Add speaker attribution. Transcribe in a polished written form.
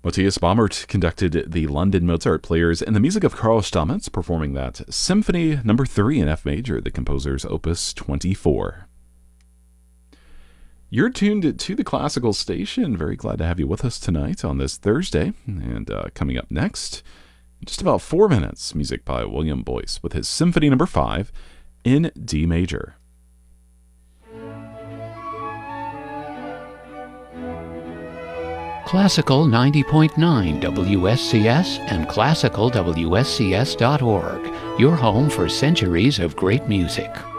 Speaker 1: Matthias Baumert conducted the London Mozart Players and the music of Karl Stamitz, performing that Symphony No. 3 in F major, the composer's Opus 24. You're tuned to the Classical Station. Very glad to have you with us tonight on this Thursday. And coming up next, in just about 4 minutes, music by William Boyce with his Symphony No. 5 in D major.
Speaker 2: Classical 90.9 WSCS and classicalwscs.org, your home for centuries of great music.